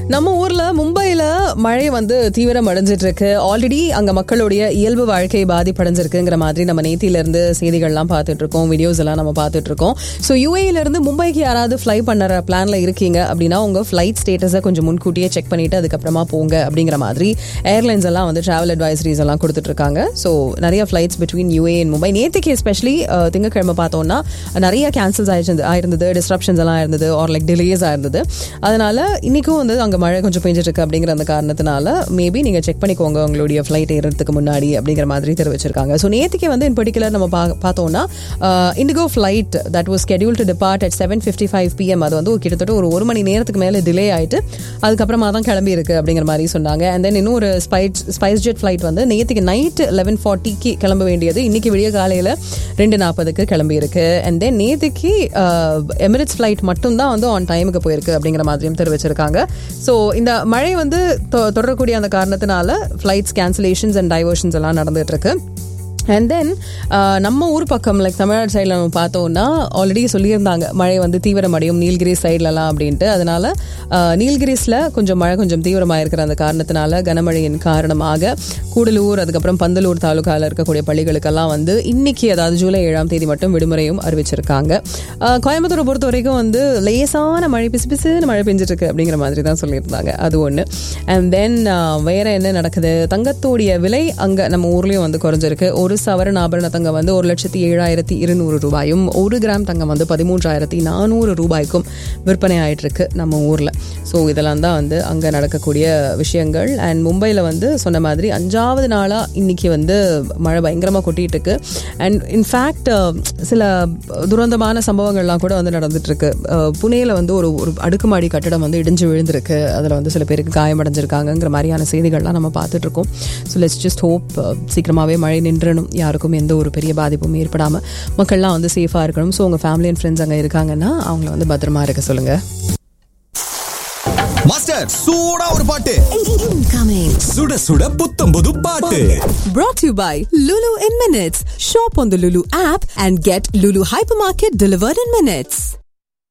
நம்ம ஊர்ல மும்பைல மழை வந்து தீவிரம் அடைஞ்சிட்டு இருக்கு. ஆல்ரெடி அங்க மக்களுடைய இயல்பு வாழ்க்கை பாதிப்படைஞ்சிருக்குங்கிற மாதிரி நம்ம நேத்தில இருந்து செய்திகள்லாம் பார்த்துட்டு இருக்கோம், வீடியோஸ் எல்லாம் நம்ம பார்த்துட்டு இருக்கோம். ஸோ யூஏல இருந்து மும்பைக்கு யாராவது ஃப்ளை பண்ணுற பிளான்ல இருக்கீங்க அப்படின்னா உங்க ஃபிளைட் ஸ்டேட்டஸை கொஞ்சம் முன்கூட்டியே செக் பண்ணிட்டு அதுக்கப்புறமா போங்க அப்படிங்கிற மாதிரி ஏர்லைன்ஸ் எல்லாம் வந்து டிராவல் அட்வைசரிஸ் எல்லாம் கொடுத்துட்டு இருக்காங்க. ஸோ நிறைய flights between UA and Mumbai நேற்றுக்கு எஸ்பெஷலி திங்கட்கிழமை பார்த்தோம்னா நிறைய கேன்சல்ஸ் ஆயிருந்தது, டிஸ்ட்ரப்ஷன்ஸ் எல்லாம் இருந்தது, ஆர் லைக் டிலேஸ் ஆயிருந்தது. அதனால இன்னைக்கும் வந்து அங்கே மழை கொஞ்சம் பெஞ்சிட்டு இருக்கு அப்படிங்கிற அந்த காரணத்தினால மேபி நீங்கள் செக் பண்ணிக்கோங்க உங்களுடைய ஃப்ளைட் ஏறதுக்கு முன்னாடி அப்படிங்கிற மாதிரி தெரிவிச்சிருக்காங்க. ஸோ நேற்றுக்கே வந்து இன் பர்டிகுலர் நம்ம பார்த்தோம்னா indigo flight that was scheduled to depart at 7:55 PM அது வந்து கிட்டத்தட்ட ஒரு மணி நேரத்துக்கு மேலே டிலே ஆயிட்டு அதுக்கப்புறமா தான் கிளம்பி இருக்கு அப்படிங்கிற மாதிரி சொன்னாங்க. அண்ட் தென் இன்னும் ஒரு ஸ்பைஸ் ஜெட் ஃப்ளைட் வந்து நேற்றுக்கு நைட் 11:40 கிளம்ப வேண்டியது இன்னைக்கு விடிய காலையில் 2:40 கிளம்பி இருக்கு. அண்ட் தென் நேற்றுக்கு எமிரேட்ஸ் ஃப்ளைட் மட்டும் தான் வந்து ஆன் டைமுக்கு போயிருக்கு அப்படிங்கிற மாதிரியும் தெரிவிச்சிருக்காங்க. ஸோ இந்த மழை வந்து தொடரக்கூடிய அந்த காரணத்தினால ஃப்ளைட்ஸ் கேன்சலேஷன்ஸ் அண்ட் டைவர்ஷன்ஸ் எல்லாம் நடந்துட்டு இருக்கு. அண்ட் தென் நம்ம ஊர் பக்கம் லைக் தமிழ்நாடு சைடில் நம்ம பார்த்தோம்னா ஆல்ரெடி சொல்லியிருந்தாங்க மழை வந்து தீவிரமடையும் நீலகிரிஸ் சைட்லலாம் அப்படின்ட்டு. அதனால நீலகிரிஸில் கொஞ்சம் மழை கொஞ்சம் தீவிரமாக இருக்கிற அந்த காரணத்தினால கனமழையின் காரணமாக கூடலூர் அதுக்கப்புறம் பந்தலூர் தாலுகாவில் இருக்கக்கூடிய பள்ளிகளுக்கெல்லாம் வந்து இன்னைக்கு அதாவது ஜூலை 7 மட்டும் விடுமுறையும் அறிவிச்சிருக்காங்க. கோயம்புத்தூரை பொறுத்த வரைக்கும் வந்து லேசான மழை பிசுன்னு மழை பெஞ்சிட்டு இருக்கு அப்படிங்கிற மாதிரி தான் சொல்லியிருந்தாங்க. அது ஒன்று. அண்ட் தென் வேற என்ன நடக்குது, தங்கத்தோடைய விலை அங்கே நம்ம ஊர்லேயும் வந்து குறைஞ்சிருக்கு. ஒரு சவரன் ஆபரண தங்கம் வந்து 1,07,200 ரூபாயும் 1 கிராம் தங்கம் வந்து 13,400 ரூபாய்க்கும் விற்பனை ஆயிட்டு இருக்கு நம்ம ஊர்ல. ஸோ இதெல்லாம் தான் வந்து அங்க நடக்கக்கூடிய விஷயங்கள். அண்ட் மும்பைல வந்து சொன்ன மாதிரி 5வது நாளா இன்னைக்கு வந்து மழை பயங்கரமா கொட்டிட்டு இருக்கு. அண்ட் இன்ஃபேக்ட் சில துரந்தமான சம்பவங்கள்லாம் கூட வந்து நடந்துட்டு இருக்கு. புனேல வந்து ஒரு அடுக்குமாடி கட்டடம் வந்து இடிஞ்சு விழுந்திருக்கு. அதுல வந்து சில பேருக்கு காயமடைஞ்சிருக்காங்கிற மாதிரியான செய்திகள்லாம் நம்ம பார்த்துட்டு இருக்கோம். ஸோ லெட்ஸ் ஜஸ்ட் ஹோப் சீக்கிரமாவே மழை நின்றணும், யாருக்கும் எந்த ஒரு பெரிய பாதிப்பும் ஏற்படாமல் மக்கள்லாம் வந்து சேஃபாக இருக்கணும். ஸோ உங்கள் ஃபேமிலி அண்ட் ஃப்ரெண்ட்ஸ் அங்கே இருக்காங்கன்னா அவங்கள வந்து பத்திரமா இருக்க சொல்லுங்க. மாஸ்டர் சூடா ஒரு பாட்டு இன்கமிங். சுட சுட புத்தம் புது பாட்டு. Brought to you by Lulu in Minutes. Shop on the Lulu app and get Lulu Hypermarket delivered in minutes.